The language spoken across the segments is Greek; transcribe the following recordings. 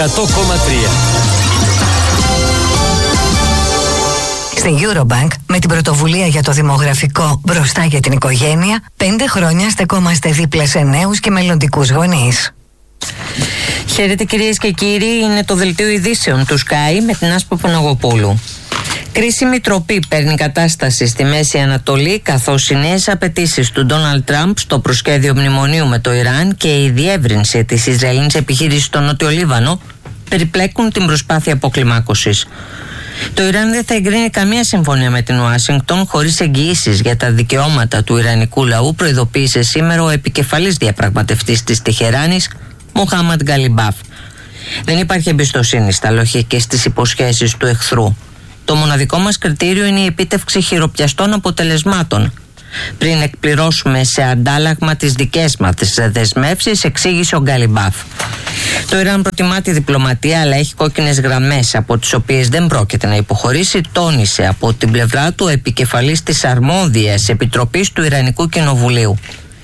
Στην Eurobank, με την πρωτοβουλία για το δημογραφικό μπροστά για την οικογένεια, 5 χρόνια στεκόμαστε δίπλα σε νέους και μελλοντικούς γονείς. Χαίρετε κυρίες και κύριοι, είναι το δελτίο ειδήσεων του Sky με την Άσπα Παναγοπούλου. Κρίσιμη τροπή παίρνει κατάσταση στη Μέση Ανατολή, καθώς οι νέες απαιτήσεις του Ντόναλντ Τραμπ στο προσχέδιο μνημονίου με το Ιράν και η διεύρυνση της Ισραηλινής επιχείρησης στο Νότιο Λίβανο περιπλέκουν την προσπάθεια αποκλιμάκωσης. Το Ιράν δεν θα εγκρίνει καμία συμφωνία με την Ουάσιγκτον χωρίς εγγυήσεις για τα δικαιώματα του ιρανικού λαού, προειδοποίησε σήμερα ο επικεφαλής διαπραγματευτής της Τεχεράνης, Μοχάμαντ Γκαλιμπάφ. Δεν υπάρχει εμπιστοσύνη στα λόγια και στις υποσχέσεις του εχθρού. Το μοναδικό μας κριτήριο είναι η επίτευξη χειροπιαστών αποτελεσμάτων. Πριν εκπληρώσουμε σε αντάλλαγμα τις δικές μας δεσμεύσεις, εξήγησε ο Γκαλιμπάφ. Το Ιράν προτιμά τη διπλωματία, αλλά έχει κόκκινες γραμμές από τις οποίες δεν πρόκειται να υποχωρήσει, τόνισε από την πλευρά του ο επικεφαλής της αρμόδιας επιτροπής του Ιρανικού Κοινοβουλίου.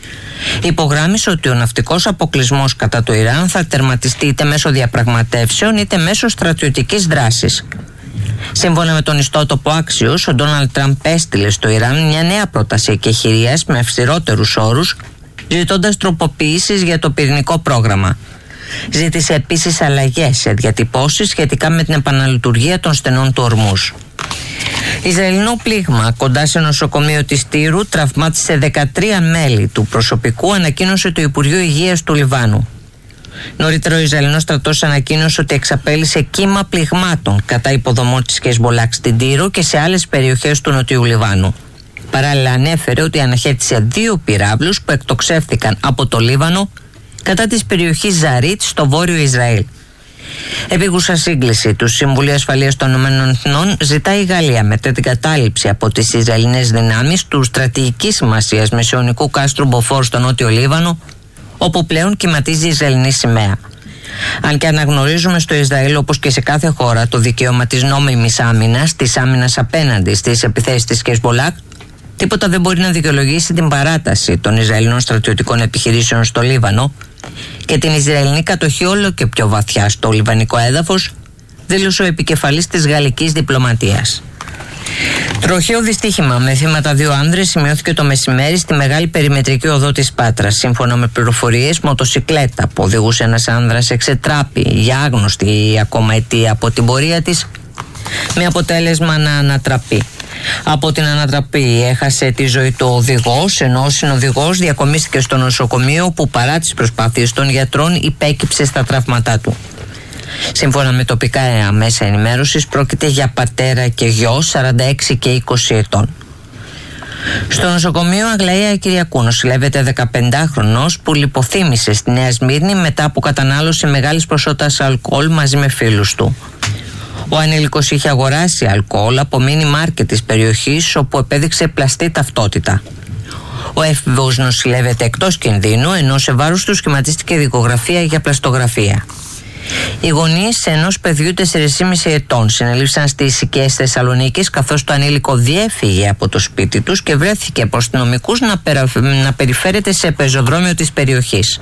Υπογράμμισε ότι ο ναυτικός αποκλεισμός κατά το Ιράν θα τερματιστεί είτε μέσω διαπραγματεύσεων είτε μέσω στρατιωτικής δράσης. Σύμφωνα με τον ιστότοπο Axios, ο Ντόναλντ Τραμπ έστειλε στο Ιράν μια νέα πρόταση εκεχηρίας με αυστηρότερους όρους, ζητώντας τροποποιήσεις για το πυρηνικό πρόγραμμα. Ζήτησε επίσης αλλαγές σε διατυπώσεις σχετικά με την επαναλειτουργία των στενών του Ορμούζ. Ισραηλινό πλήγμα κοντά σε νοσοκομείο της Τύρου τραυμάτισε 13 μέλη του προσωπικού, ανακοίνωσε το Υπουργείο Υγείας του Λιβάνου. Νωρίτερα ο Ισραηλινός στρατός ανακοίνωσε ότι εξαπέλυσε κύμα πληγμάτων κατά υποδομών της Χεσμολάχ στην Τύρο και σε άλλες περιοχές του Νοτιού Λιβάνου. Παράλληλα ανέφερε ότι αναχέτησε 2 πυράβλους που εκτοξεύθηκαν από το Λίβανο κατά της περιοχής Ζαρίτ στο βόρειο Ισραήλ. Επίγουσα σύγκληση του Συμβουλίου Ασφαλείας των ΗΠΑ ζητάει η Γαλλία μετά την κατάληψη από τις Ισραηλινές δυνάμεις του στρατηγικής σημασίας μεσαιωνικού κάστρου Μποφόρ στο Νότιο Λίβανο, όπου πλέον κυματίζει η Ισραηλινή σημαία. Αν και αναγνωρίζουμε στο Ισραήλ, όπως και σε κάθε χώρα, το δικαίωμα της νόμιμης άμυνας, της άμυνας απέναντι στις επιθέσεις της Χεσμολάχ, τίποτα δεν μπορεί να δικαιολογήσει την παράταση των Ισραηλινών στρατιωτικών επιχειρήσεων στο Λίβανο και την Ισραηλινή κατοχή όλο και πιο βαθιά στο λιβανικό έδαφος, δήλωσε ο επικεφαλής της γαλλικής διπλωματίας. Τροχαίο δυστύχημα με θύματα 2 άνδρες σημειώθηκε το μεσημέρι στη μεγάλη περιμετρική οδό της Πάτρας. Σύμφωνα με πληροφορίες, μοτοσικλέτα που οδηγούσε ένας άνδρας εξετράπη για άγνωστη ακόμα αιτία από την πορεία της, με αποτέλεσμα να ανατραπεί. Από την ανατραπή έχασε τη ζωή του οδηγός, ενώ ο συνοδηγός διακομίστηκε στο νοσοκομείο, που παρά τις προσπάθειες των γιατρών υπέκυψε στα τραύματά του. Σύμφωνα με τοπικά μέσα ενημέρωσης, πρόκειται για πατέρα και γιο 46 και 20 ετών. Στο νοσοκομείο Αγλαία Κυριακού νοσηλεύεται 15χρονος που λιποθύμησε στη Νέα Σμύρνη μετά από κατανάλωση μεγάλης ποσότητας αλκοόλ μαζί με φίλους του. Ο ανήλικος είχε αγοράσει αλκοόλ από μίνι μάρκετ της περιοχής, όπου επέδειξε πλαστή ταυτότητα. Ο έφηβος νοσηλεύεται εκτός κινδύνου, ενώ σε βάρος του σχηματίστηκε δικογραφία για πλαστογραφία. Οι γονείς ενός παιδιού 4,5 ετών συνελήφθησαν στις οικίες Θεσσαλονίκης, καθώς το ανήλικο διέφυγε από το σπίτι τους και βρέθηκε από αστυνομικούς να περιφέρεται σε πεζοδρόμιο της περιοχής.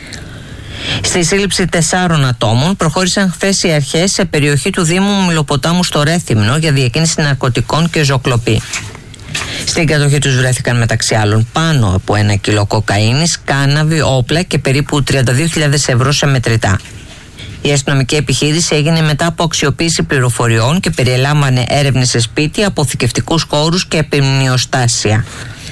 Στη σύλληψη 4 ατόμων προχώρησαν χθες οι αρχές σε περιοχή του Δήμου Μιλοποτάμου στο Ρέθυμνο για διακίνηση ναρκωτικών και ζωοκλοπή. Στην κατοχή τους βρέθηκαν μεταξύ άλλων πάνω από 1 κιλό κοκαίνης, κάναβη, όπλα και περίπου 32.000 ευρώ σε μετρητά. Η αστυνομική επιχείρηση έγινε μετά από αξιοποίηση πληροφοριών και περιελάμβανε έρευνες σε σπίτια, αποθηκευτικούς χώρους και επιμνιοστάσια.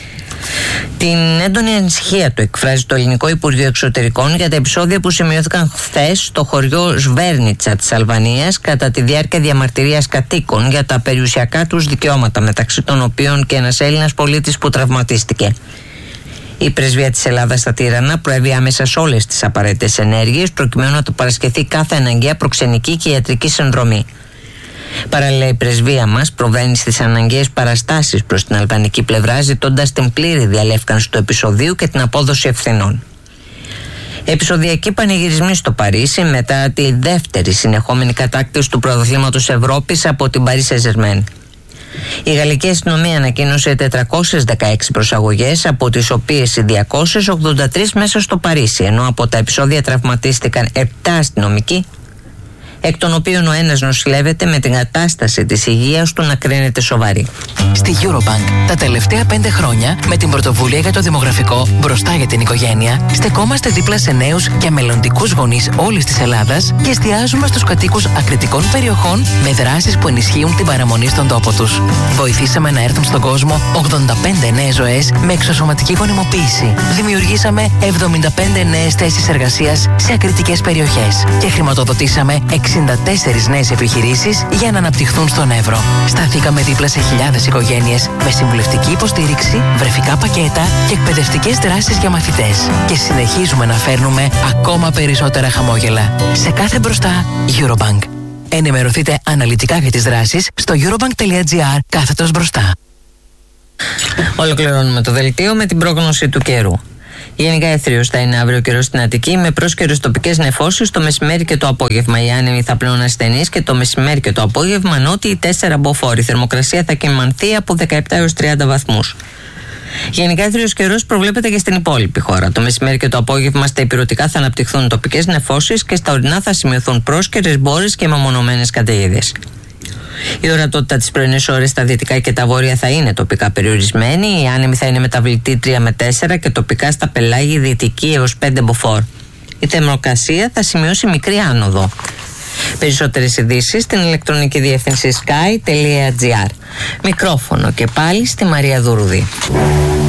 Την έντονη ανησυχία του εκφράζει το Ελληνικό Υπουργείο Εξωτερικών για τα επεισόδια που σημειώθηκαν χθες στο χωριό Σβέρνιτσα της Αλβανίας κατά τη διάρκεια διαμαρτυρίας κατοίκων για τα περιουσιακά τους δικαιώματα, μεταξύ των οποίων και ένας Έλληνας πολίτης που τραυματίστηκε. Η Πρεσβεία της Ελλάδας στα Τύρανα προέβη άμεσα σε όλες τις απαραίτητες ενέργειες προκειμένου να του παρασχεθεί κάθε αναγκαία προξενική και ιατρική συνδρομή. Παράλληλα, η Πρεσβεία μας προβαίνει στις αναγκαίες παραστάσεις προς την αλβανική πλευρά, ζητώντας την πλήρη διαλεύκανση του επεισοδίου και την απόδοση ευθυνών. Επεισοδιακοί πανηγυρισμοί στο Παρίσι μετά τη δεύτερη συνεχόμενη κατάκτηση του πρωταθλήματος Ευρώπης από την Paris Saint-Germain. Η γαλλική αστυνομία ανακοίνωσε 416 προσαγωγές, από τις οποίες οι 283 μέσα στο Παρίσι, ενώ από τα επεισόδια τραυματίστηκαν 7 αστυνομικοί εκ των οποίων ο ένας νοσηλεύεται με την κατάσταση της υγείας του να κρίνεται σοβαρή. Στη Eurobank, τα τελευταία 5 χρόνια, με την πρωτοβουλία για το δημογραφικό μπροστά για την οικογένεια, στεκόμαστε δίπλα σε νέους και μελλοντικούς γονείς όλης της Ελλάδας και εστιάζουμε στους κατοίκους ακριτικών περιοχών με δράσεις που ενισχύουν την παραμονή στον τόπο τους. Βοηθήσαμε να έρθουν στον κόσμο 85 νέες ζωές με εξωσωματική γονιμοποίηση. Δημιουργήσαμε 75 νέες θέσεις εργασίας σε ακριτικές περιοχές και χρηματοδοτήσαμε 64 νέες επιχειρήσεις για να αναπτυχθούν στον Εύρο. Σταθήκαμε δίπλα σε χιλιάδες οικογένειες με συμβουλευτική υποστήριξη, βρεφικά πακέτα και εκπαιδευτικές δράσεις για μαθητές. Και συνεχίζουμε να φέρνουμε ακόμα περισσότερα χαμόγελα. Σε κάθε μπροστά, Eurobank. Ενημερωθείτε αναλυτικά για τις δράσεις στο eurobank.gr/μπροστά. Ολοκληρώνουμε το δελτίο με την πρόγνωση του καιρού. Γενικά αίθριος θα είναι αύριο καιρός στην Αττική με πρόσκαιρες τοπικές νεφώσεις το μεσημέρι και το απόγευμα. Οι άνεμοι θα πλέον ασθενείς και το μεσημέρι και το απόγευμα νότιοι 4 μποφόρ. Η θερμοκρασία θα κυμανθεί από 17 έως 30 βαθμούς. Γενικά αίθριος καιρός προβλέπεται και στην υπόλοιπη χώρα. Το μεσημέρι και το απόγευμα στα ηπειρωτικά θα αναπτυχθούν τοπικές νεφώσεις και στα ορεινά θα σημειωθούν πρόσκαιρες μπόρες και μεμονωμένες καταιγίδες. Η ορατότητα τις πρωινές ώρες στα δυτικά και τα βόρεια θα είναι τοπικά περιορισμένη. Η άνεμη θα είναι μεταβλητή 3 με 4 και τοπικά στα πελάγη δυτική έως 5 μποφόρ. Η θερμοκρασία θα σημειώσει μικρή άνοδο. Περισσότερες ειδήσεις στην ηλεκτρονική διεύθυνση sky.gr. Μικρόφωνο και πάλι στη Μαρία Δουρουδή.